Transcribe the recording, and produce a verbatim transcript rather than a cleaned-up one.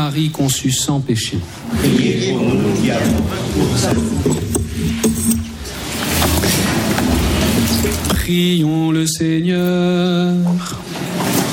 Marie conçue sans péché. Priez pour nous qui avons recours à vous. Prions le Seigneur.